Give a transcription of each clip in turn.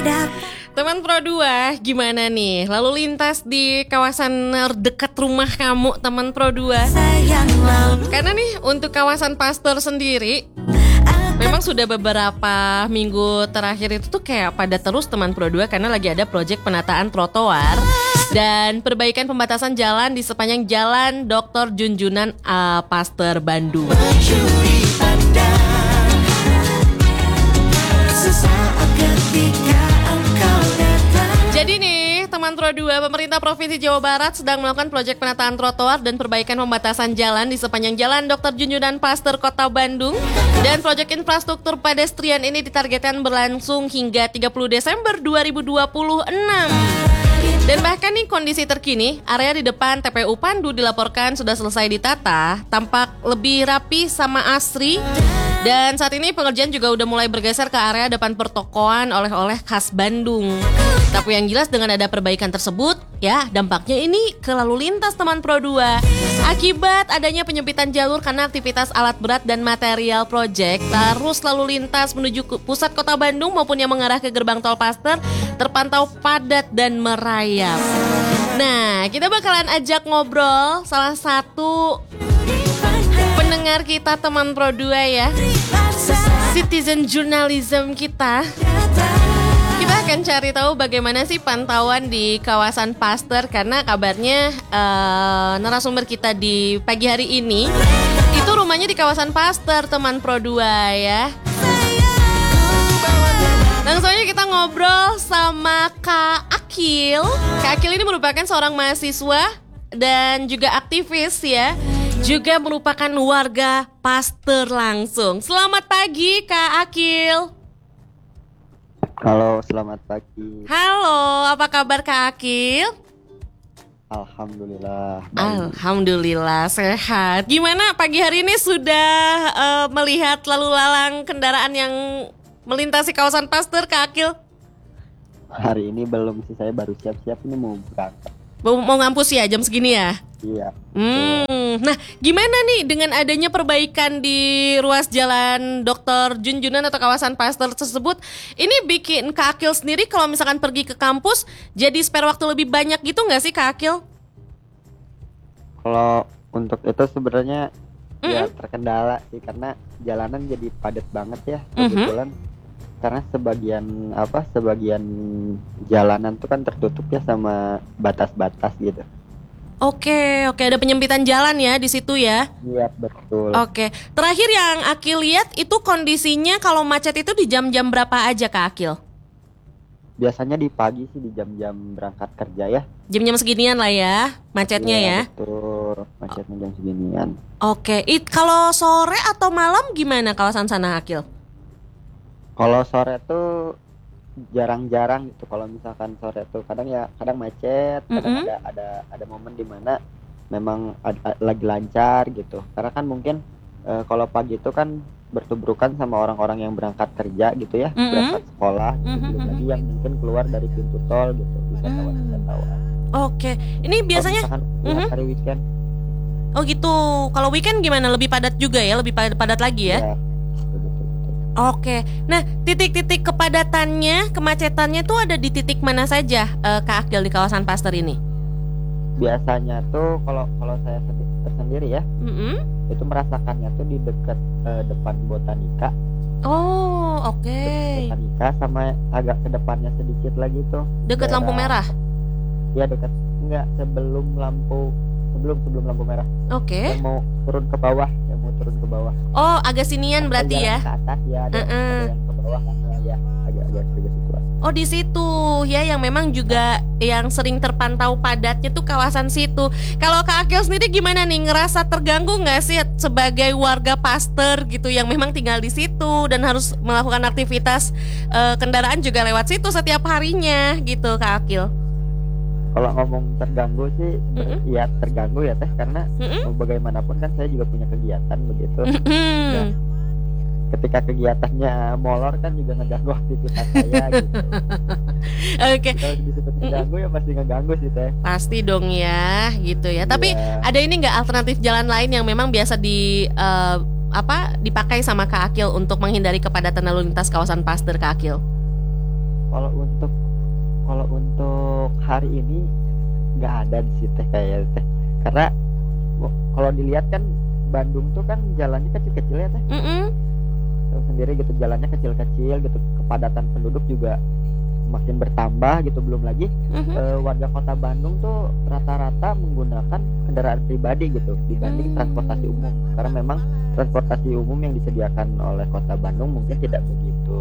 Teman Pro 2, gimana nih? Lalu lintas di kawasan dekat rumah kamu, teman Pro 2. Karena nih untuk kawasan Pasteur sendiri memang sudah beberapa minggu terakhir itu tuh kayak pada terus teman Pro 2 karena lagi ada proyek penataan trotoar dan perbaikan pembatasan jalan di sepanjang jalan Dr. Junjunan Pasteur Bandung. Jadi nih, teman Pro 2, pemerintah Provinsi Jawa Barat sedang melakukan proyek penataan trotoar dan perbaikan pembatasan jalan di sepanjang jalan Dr. Junjunan Pasteur Kota Bandung. Dan proyek infrastruktur pedestrian ini ditargetkan berlangsung hingga 30 Desember 2026. Dan bahkan nih kondisi terkini, area di depan TPU Pandu dilaporkan sudah selesai ditata, tampak lebih rapi sama asri. Dan saat ini pengerjaan juga udah mulai bergeser ke area depan pertokoan oleh-oleh khas Bandung. Tapi yang jelas dengan ada perbaikan tersebut, ya dampaknya ini ke lalu lintas teman Pro 2. Akibat adanya penyempitan jalur karena aktivitas alat berat dan material proyek, arus lalu lintas menuju ke pusat kota Bandung maupun yang mengarah ke gerbang tol Pasteur terpantau padat dan merayap. Nah, kita bakalan ajak ngobrol salah satu pendengar kita teman Pro 2 ya, citizen journalism kita. Kita akan cari tahu bagaimana sih pantauan di kawasan Pasteur karena kabarnya narasumber kita di pagi hari ini itu rumahnya di kawasan Pasteur teman Pro 2 ya. Langsung aja kita ngobrol sama Kak Akil. Kak Akil ini merupakan seorang mahasiswa dan juga aktivis ya. Juga merupakan warga Pasteur langsung. Selamat pagi Kak Akil. Halo, selamat pagi. Halo, apa kabar Kak Akil? Alhamdulillah. Alhamdulillah sehat. Gimana pagi hari ini sudah melihat lalu lalang kendaraan yang melintasi kawasan Pasteur Kak Akil? Hari ini belum sih, saya baru siap-siap ini mau berangkat. Mau ngampus ya jam segini ya? Iya. Nah, gimana nih dengan adanya perbaikan di ruas jalan Dr. Junjunan atau kawasan Pasteur tersebut? Ini bikin Kak Akil sendiri kalau misalkan pergi ke kampus jadi spare waktu lebih banyak gitu nggak sih Kak Akil? Kalau untuk itu sebenarnya ya terkendala sih karena jalanan jadi padat banget ya kebetulan. Karena sebagian jalanan tuh kan tertutup ya sama batas-batas gitu. Oke, ada penyempitan jalan ya di situ ya. Iya, betul. Oke, terakhir yang Akil lihat itu kondisinya kalau macet itu di jam-jam berapa aja Kak Akil? Biasanya di pagi sih, di jam-jam berangkat kerja ya. Jam-jam seginian lah ya macetnya ya. Betul, macetnya jam seginian. Oke, kalau sore atau malam gimana kawasan sana Akil? Kalau sore tuh jarang-jarang gitu. Kalau misalkan sore tuh kadang macet, kadang ada momen di mana memang lagi lancar gitu. Karena kan mungkin kalau pagi itu kan bertubrukan sama orang-orang yang berangkat kerja gitu ya, berangkat sekolah gitu. Belum lagi yang mungkin keluar dari pintu tol gitu, wisatawan. Oke, ini biasanya hari weekend. Oh gitu. Kalau weekend gimana? Lebih padat juga ya, lebih padat lagi ya? Oke, nah titik-titik kepadatannya, kemacetannya tuh ada di titik mana saja Kak Akil di kawasan Pasteur ini? Biasanya tuh kalau saya tersendiri ya, itu merasakannya tuh di dekat depan Botanika. Oh, oke. Botanika sama agak ke depannya sedikit lagi tuh. Dekat lampu merah? Iya dekat, sebelum lampu merah. Oke. Yang mau turun ke bawah. Oh, agak sinian berarti ya? Ke atas ya, ada yang ke bawah kan ya, agak situ. Oh, di situ ya, yang memang juga yang sering terpantau padatnya tuh kawasan situ. Kalau Kak Akil sendiri gimana nih, ngerasa terganggu nggak sih sebagai warga Pasteur gitu yang memang tinggal di situ dan harus melakukan aktivitas kendaraan juga lewat situ setiap harinya gitu Kak Akil? Kalau ngomong terganggu sih, ya terganggu ya teh, karena bagaimanapun kan saya juga punya kegiatan begitu. Dan ketika kegiatannya molor kan juga ngeganggu aktivitas saya gitu. Oke. Kalau disebut ngeganggu ya pasti ngeganggu sih teh. Pasti dong ya, gitu ya. Tapi ada ini nggak alternatif jalan lain yang memang biasa dipakai sama Kak Akil untuk menghindari kepadatan lalu lintas kawasan Pasteur Kak Akil? Kalau untuk kalau untuk hari ini nggak ada di situ kayak teh. Karena kalau dilihat kan Bandung tuh kan jalannya kecil-kecil ya teh. Mm-mm. Tahu sendiri gitu jalannya kecil-kecil gitu, kepadatan penduduk juga makin bertambah gitu. Belum lagi Mhm. warga kota Bandung tuh rata-rata menggunakan kendaraan pribadi gitu dibanding transportasi umum, karena memang transportasi umum yang disediakan oleh kota Bandung mungkin tidak begitu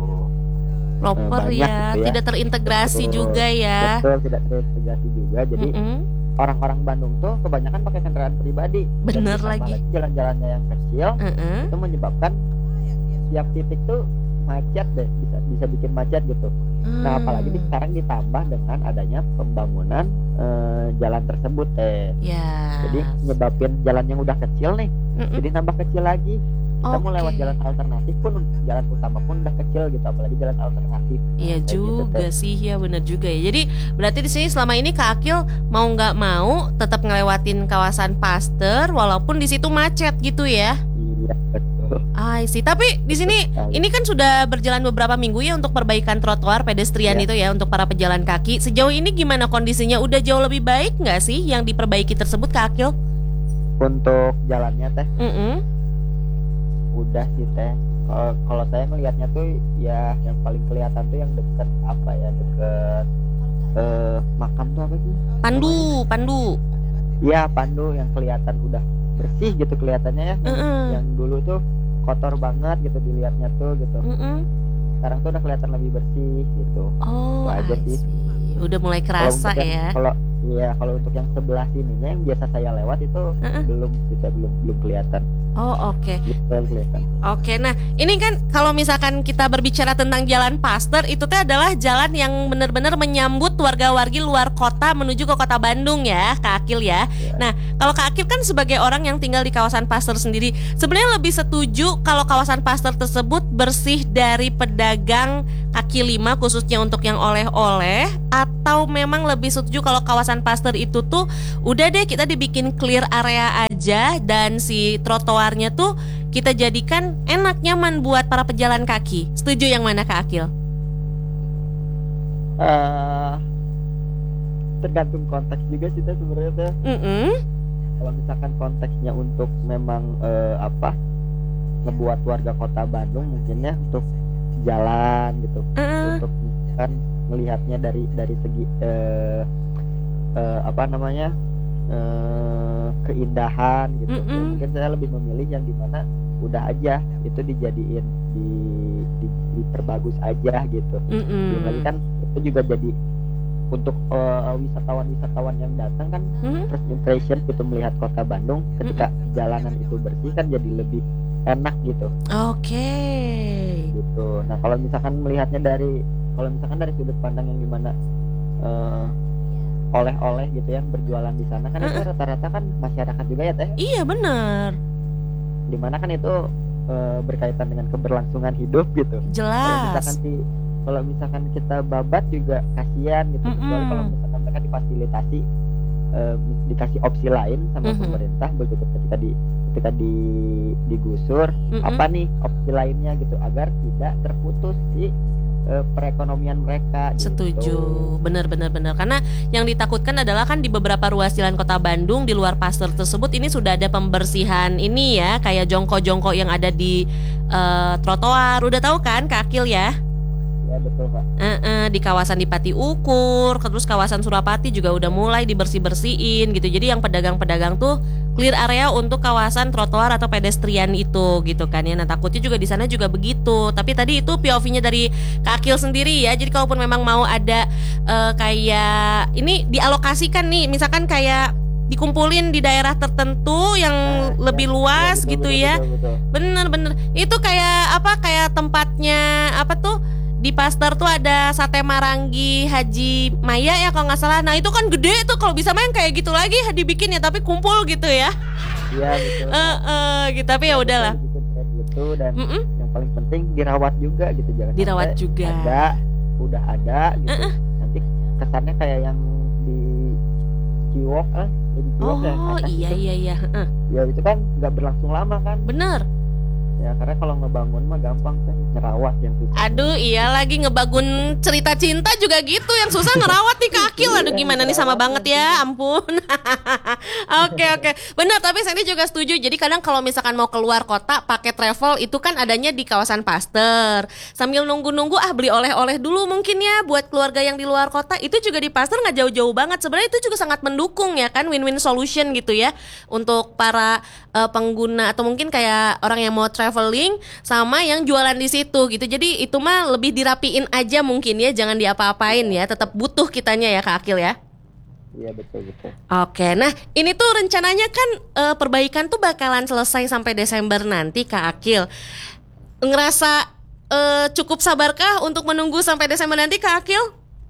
Proper banyak ya, gitu ya. tidak terintegrasi Betul, juga ya. betul, tidak terintegrasi juga. Jadi Mm-mm. orang-orang Bandung tuh kebanyakan pakai kendaraan pribadi, dan Bener ditambah lagi. lagi jalan-jalannya yang kecil Heeh. itu menyebabkan tiap titik tuh macet deh, bisa bikin macet gitu. Nah, apalagi sekarang ditambah dengan adanya pembangunan jalan tersebut teh. Ya. Jadi nyebabin jalan yang udah kecil nih, Mm-mm. jadi nambah kecil lagi. Kita mau lewat Oke. jalan alternatif pun jalan utama pun udah kecil gitu, apalagi jalan alternatif. Iya Kayak gitu juga teh. sih, ya benar juga ya. Jadi berarti di sini selama ini Kak Akil mau nggak mau tetap ngelewatin kawasan Pasteur walaupun di situ macet gitu ya. Iya betul. I see. Tapi di sini Sekali. ini kan sudah berjalan beberapa minggu ya untuk perbaikan trotoar pedestrian Iya. itu ya untuk para pejalan kaki. Sejauh ini gimana kondisinya? Udah jauh lebih baik nggak sih yang diperbaiki tersebut Kak Akil? Untuk jalannya teh Mm-mm. udah sih teh. Kalau saya melihatnya tuh ya yang paling kelihatan tuh yang deket apa ya, deket makam tuh apa sih? Pandu. Iya, Pandu yang kelihatan udah bersih gitu kelihatannya ya. Mm-mm. Yang dulu tuh kotor banget gitu dilihatnya tuh gitu. Mm-mm. Sekarang tuh udah kelihatan lebih bersih gitu. Oh, Itu aja I sih. see. Udah mulai Kalau kerasa untuk yang ya. kalau untuk yang sebelah sininya yang biasa saya lewat itu Mm-mm. belum kelihatan. Oh, oke. Belum kelihatan. Oke, nah ini kan kalau misalkan kita berbicara tentang jalan Pasteur itu teh adalah jalan yang benar-benar menyambut warga-wargi luar kota menuju ke kota Bandung ya, Kak Akil ya. Ya. Nah, kalau Kak Akil kan sebagai orang yang tinggal di kawasan Pasteur sendiri, sebenarnya lebih setuju kalau kawasan Pasteur tersebut bersih dari pedagang kaki lima khususnya untuk yang oleh-oleh, atau memang lebih setuju kalau kawasan Pasteur itu tuh udah deh kita dibikin clear area aja dan si trotoarnya tuh kita jadikan enak nyaman buat para pejalan kaki. Setuju yang mana Kak Akil? Eh, Tergantung konteks juga sih teh sebenarnya teh. Mm-mm. Kalau misalkan konteksnya untuk memang ngebuat warga kota Bandung mungkin ya untuk jalan gitu, untuk misalkan melihatnya dari segi apa namanya keindahan gitu. Ya, Mm-mm. mungkin saya lebih memilih yang dimana udah aja itu dijadiin diperbagus aja gitu. Belum lagi Mm-mm. kan itu juga jadi untuk wisatawan-wisatawan yang datang kan Mm-mm. first impression gitu melihat kota Bandung ketika jalanan itu bersih kan jadi lebih enak gitu. Oke. Gitu. Nah, kalau misalkan dari sudut pandang yang gimana oleh-oleh gitu ya berjualan di sana kan itu rata-rata kan masyarakat juga ya teh, Iya benar. dimana kan itu berkaitan dengan keberlangsungan hidup gitu. Jelas. Kalau misalkan kita babat juga kasihan gitu, kecuali kalau misalkan mereka difasilitasi dikasih opsi lain sama pemerintah begitu ketika digusur apa nih opsi lainnya gitu agar tidak terputus di perekonomian mereka Setuju, gitu. benar karena yang ditakutkan adalah kan di beberapa ruas jalan kota Bandung di luar Pasteur tersebut ini sudah ada pembersihan ini ya, kayak jongkok-jongkok yang ada di trotoar. Udah tahu kan Kak Akil ya? Ya betul Pak. Di kawasan di Pati Ukur, terus kawasan Surapati juga udah mulai dibersih-bersihin gitu. Jadi yang pedagang-pedagang tuh clear area untuk kawasan trotoar atau pedestrian itu gitu kan ya. Nah, takutnya juga di sana juga begitu. Tapi tadi itu POV-nya dari Kak Akil sendiri ya. Jadi kalaupun memang mau ada kayak ini dialokasikan nih, misalkan kayak dikumpulin di daerah tertentu yang lebih luas betul, gitu betul, ya. betul. Bener. Itu kayak apa? Kayak tempatnya apa tuh? Di Pasteur tuh ada sate Marangi Haji Maya ya kalau nggak salah. Nah itu kan gede tuh, kalau bisa main kayak gitu lagi dibikin ya, tapi kumpul gitu ya. Iya betul. Gitu. Tapi ya udahlah. Bikin kayak gitu, dan yang paling penting dirawat juga gitu, jangan Dirawat sampai juga. udah ada gitu. Nanti kesannya kayak yang di Ciwok di Ciwok ya. Oh atas iya. Ya itu kan nggak berlangsung lama kan. Bener. Ya karena kalau ngebangun mah gampang kan. ngerawat yang susah. Aduh, iya lagi ngebangun cerita cinta juga gitu. Yang susah ngerawat nih Kak Akil. Aduh, gimana nih, sama banget ya, ampun. Oke. Benar, tapi Sandy juga setuju. Jadi kadang kalau misalkan mau keluar kota pakai travel itu kan adanya di kawasan Pasteur. Sambil nunggu-nunggu beli oleh-oleh dulu mungkin ya buat keluarga yang di luar kota. Itu juga di Pasteur nggak jauh-jauh banget. Sebenarnya itu juga sangat mendukung ya kan, win-win solution gitu ya untuk para pengguna atau mungkin kayak orang yang mau traveling sama yang jualan di situ gitu. Jadi itu mah lebih dirapiin aja mungkin ya, jangan diapa-apain ya. Tetap butuh kitanya ya Kak Akil ya. Iya betul. Oke, nah ini tuh rencananya kan perbaikan tuh bakalan selesai sampai Desember nanti Kak Akil. Ngerasa cukup sabarkah untuk menunggu sampai Desember nanti Kak Akil?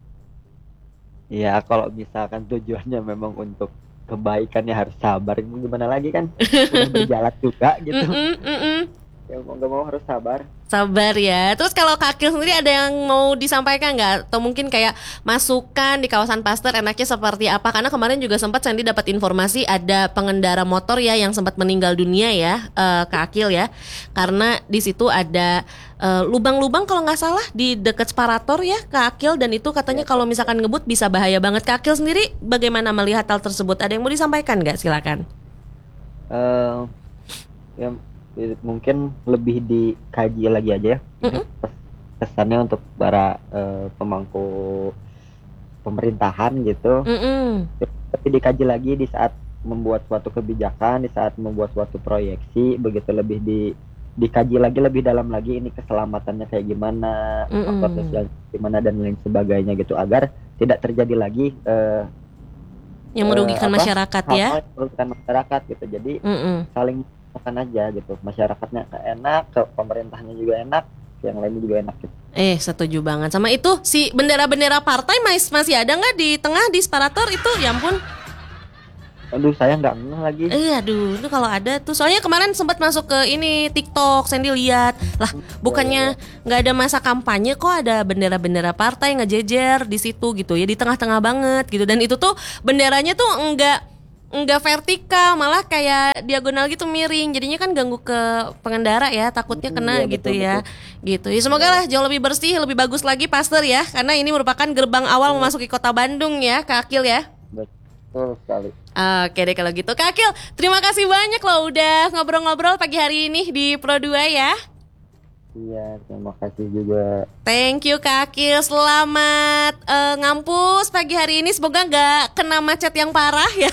Iya, kalau misalkan tujuannya memang untuk kebaikannya harus sabar, gimana lagi kan udah berjalan juga gitu. Ya mau nggak mau harus sabar. Sabar ya. Terus kalau Kak Akil sendiri ada yang mau disampaikan nggak? Atau mungkin kayak masukan di kawasan Pasteur enaknya seperti apa? Karena kemarin juga sempat Sandy dapat informasi ada pengendara motor ya yang sempat meninggal dunia ya, Kak Akil ya. Karena di situ ada lubang-lubang kalau nggak salah di dekat separator ya Kak Akil. Dan itu katanya kalau misalkan ngebut bisa bahaya banget. Kak Akil sendiri bagaimana melihat hal tersebut? Ada yang mau disampaikan nggak? Silakan. Ya mungkin lebih dikaji lagi aja ya. Kesannya untuk para pemangku pemerintahan gitu. Tapi dikaji lagi di saat membuat suatu kebijakan, di saat membuat suatu proyeksi, begitu lebih dikaji lagi lebih dalam lagi ini keselamatannya kayak gimana, faktor sosial gimana dan lain sebagainya gitu, agar tidak terjadi lagi yang merugikan masyarakat ya. Merugikan masyarakat gitu. Jadi saling makan aja gitu, masyarakatnya enak, ke pemerintahnya juga enak, yang lainnya juga enak gitu. Setuju banget sama itu. Si bendera-bendera partai masih ada nggak di tengah di separator itu? Ya ampun. Aduh, saya nggak ngeh lagi. Aduh, itu kalau ada tuh. Soalnya kemarin sempat masuk ke ini TikTok, Sandy lihat. Lah, bukannya nggak ada masa kampanye kok ada bendera-bendera partai ngejejer di situ gitu ya, di tengah-tengah banget gitu. Dan itu tuh benderanya tuh enggak vertikal, malah kayak diagonal gitu, miring. Jadinya kan ganggu ke pengendara ya, takutnya kena gitu betul, ya. Gitu. Ya semoga lah jauh lebih bersih, lebih bagus lagi Pasteur ya, karena ini merupakan gerbang awal memasuki kota Bandung ya, Kak Akil ya. Betul sekali. Oke deh kalau gitu Kak Akil, terima kasih banyak loh udah ngobrol-ngobrol pagi hari ini di Pro 2 ya. Iya, terima kasih juga. Thank you Kak Akil, selamat ngampus pagi hari ini. Semoga nggak kena macet yang parah ya.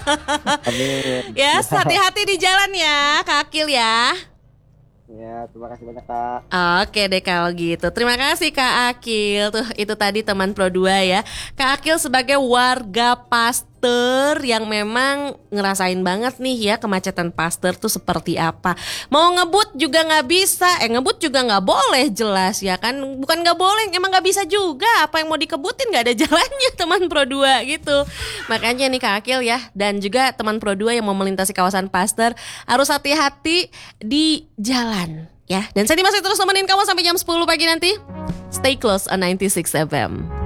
Amin. Ya, hati-hati di jalan ya Kak Akil ya. Ya, terima kasih banyak Kak. Oke deh kalau gitu. Terima kasih Kak Akil. Tuh itu tadi teman Pro 2 ya. Kak Akil sebagai warga Pasteur yang memang ngerasain banget nih ya kemacetan Pasteur tuh seperti apa. Mau ngebut juga nggak bisa. Ngebut juga nggak boleh jelas ya kan. Bukan nggak boleh, emang nggak bisa juga. Apa yang mau dikebutin nggak ada jalannya teman Pro 2 gitu. Makanya nih Kak Akil ya, dan juga teman Pro 2 yang mau melintasi kawasan Pasteur harus hati-hati di jalan ya. Dan saya masih terus nemenin kamu sampai jam 10 pagi nanti. Stay close on 96 FM.